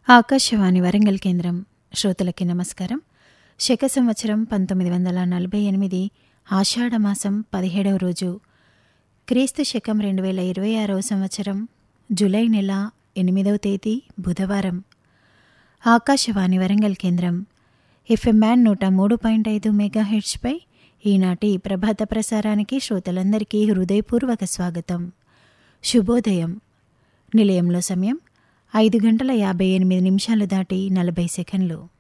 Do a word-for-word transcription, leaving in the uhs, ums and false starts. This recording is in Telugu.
ఆకాశవాణి వరంగల్ కేంద్రం. శ్రోతలకి నమస్కారం. శక సంవత్సరం పంతొమ్మిది వందల నలభై ఎనిమిది ఆషాఢమాసం పదిహేడవ రోజు, క్రీస్తు శకం రెండు వేల ఇరవై ఆరవ సంవత్సరం జూలై నెల ఎనిమిదవ తేదీ బుధవారం. ఆకాశవాణి వరంగల్ కేంద్రం ఎఫ్ఎం బ్యాండ్ నూట మూడు పాయింట్ ఐదు మెగాహెర్ట్జ్పై ఈనాటి ప్రభాత ప్రసారానికి శ్రోతలందరికీ హృదయపూర్వక స్వాగతం. శుభోదయం. నిలయంలో సమయం ఐదు గంటల యాభై ఎనిమిది నిమిషాలు దాటి నలభై సెకండ్లు.